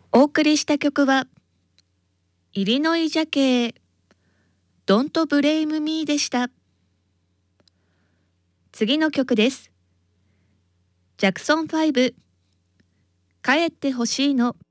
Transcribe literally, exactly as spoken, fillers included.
お送りした曲は、イリノイジャケ Don't Blame Me でした。次の曲です。ジャクソンファイブ、帰ってほしいの。